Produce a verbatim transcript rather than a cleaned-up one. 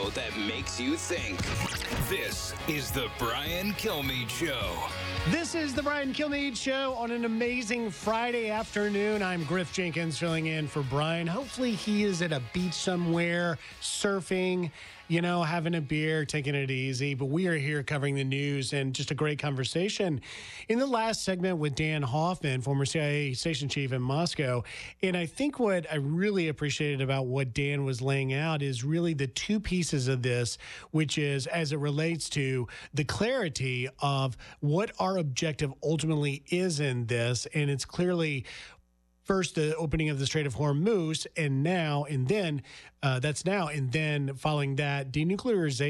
show that makes you think. This is the Brian Kilmeade Show. This is the Brian Kilmeade Show on an amazing Friday afternoon. I'm Griff Jenkins filling in for Brian. Hopefully he is at a beach somewhere, surfing, you know, having a beer, taking it easy. But we are here covering the news and just a great conversation in the last segment with Dan Hoffman, former C I A station chief in Moscow. And I think what I really appreciated about what Dan was laying out is really the two pieces of this, which is as it relates to the clarity of what our objective ultimately is in this. And it's clearly first the opening of the Strait of Hormuz, and now, and then, uh, that's now, and then following that, denuclearization.